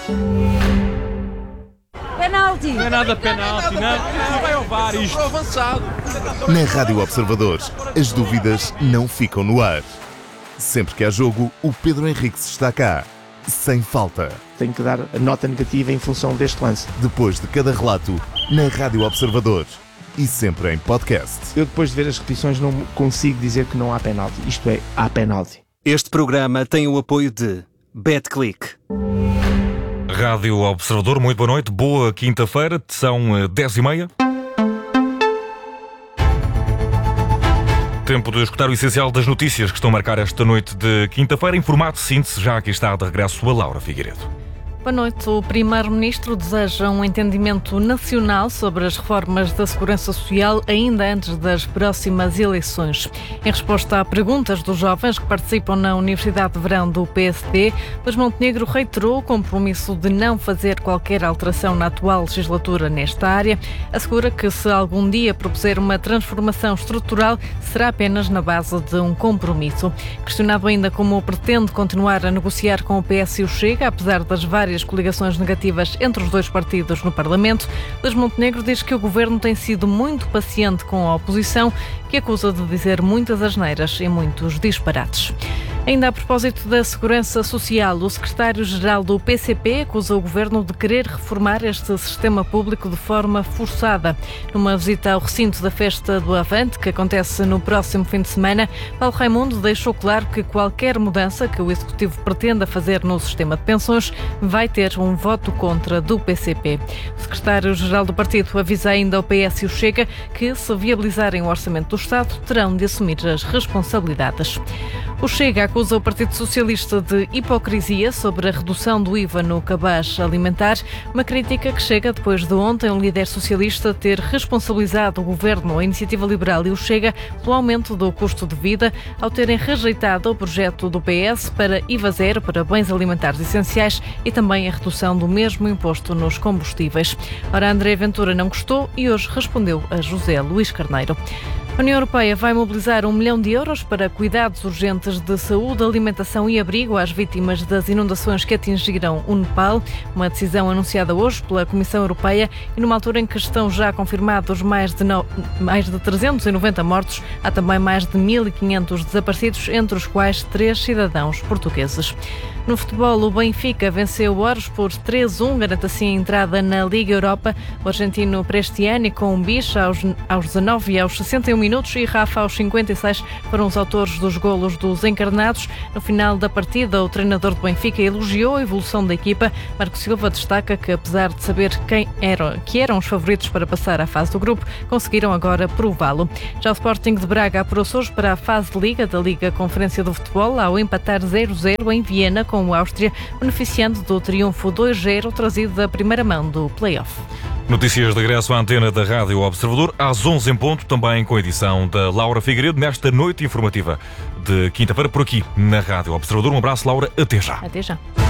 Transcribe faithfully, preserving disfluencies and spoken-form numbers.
Penalti! Não é nada penalti, não. Não vai ao V A R isto. Avançado. Na Rádio Observador, as dúvidas não ficam no ar. Sempre que há jogo, o Pedro Henriques está cá. Sem falta. Tenho que dar a nota negativa em função deste lance. Depois de cada relato, na Rádio Observador. E sempre em podcast. Eu, depois de ver as repetições, não consigo dizer que não há penalti. Isto é, há penalti. Este programa tem o apoio de BetClick. Rádio Observador, muito boa noite. Boa quinta-feira, são dez e meia. Tempo de escutar o essencial das notícias que estão a marcar esta noite de quinta-feira. Em formato síntese, já aqui está de regresso a Laura Figueiredo. Boa noite. O Primeiro-Ministro deseja um entendimento nacional sobre as reformas da Segurança Social ainda antes das próximas eleições. Em resposta a perguntas dos jovens que participam na Universidade de Verão do P S D, Luís Montenegro reiterou o compromisso de não fazer qualquer alteração na atual legislatura nesta área. Assegura que se algum dia propuser uma transformação estrutural, será apenas na base de um compromisso. Questionado ainda como pretende continuar a negociar com o P S e o Chega, apesar das várias as coligações negativas entre os dois partidos no Parlamento, Luís Montenegro diz que o governo tem sido muito paciente com a oposição, que acusa de dizer muitas asneiras e muitos disparates. Ainda a propósito da Segurança Social, o secretário-geral do P C P acusa o governo de querer reformar este sistema público de forma forçada. Numa visita ao recinto da Festa do Avante, que acontece no próximo fim de semana, Paulo Raimundo deixou claro que qualquer mudança que o Executivo pretenda fazer no sistema de pensões vai ter um voto contra do P C P. O secretário-geral do partido avisa ainda ao P S e o Chega que, se viabilizarem o orçamento do Estado, terão de assumir as responsabilidades. O Chega acusa o Partido Socialista de hipocrisia sobre a redução do I V A no cabaz alimentar, uma crítica que chega depois de ontem o líder socialista ter responsabilizado o Governo, a Iniciativa Liberal e o Chega pelo aumento do custo de vida, ao terem rejeitado o projeto do P S para I V A zero para bens alimentares essenciais e também a redução do mesmo imposto nos combustíveis. Ora, André Ventura não gostou e hoje respondeu a José Luís Carneiro. A União Europeia vai mobilizar um milhão de euros para cuidados urgentes de saúde, alimentação e abrigo às vítimas das inundações que atingiram o Nepal. Uma decisão anunciada hoje pela Comissão Europeia e numa altura em que estão já confirmados mais de, no... mais de trezentos e noventa mortos, há também mais de mil e quinhentos desaparecidos, entre os quais três cidadãos portugueses. No futebol, o Benfica venceu o Oros por três a um, garante assim a entrada na Liga Europa. O argentino Prestiani com um bicho aos, aos dezanove e aos sessenta e um minutos e Rafa aos cinquenta e seis foram os autores dos golos dos encarnados. No final da partida, o treinador do Benfica elogiou a evolução da equipa. Marco Silva destaca que, apesar de saber quem era, que eram os favoritos para passar à fase do grupo, conseguiram agora prová-lo. Já o Sporting de Braga apurou-se hoje para a fase de Liga da Liga Conferência do Futebol ao empatar zero a zero em Viena com a Áustria, beneficiando do triunfo dois a zero trazido da primeira mão do play-off. Notícias de regresso à antena da Rádio Observador, às onze em ponto, também com a edição da Laura Figueiredo, nesta noite informativa de quinta-feira, por aqui na Rádio Observador. Um abraço, Laura, até já. Até já.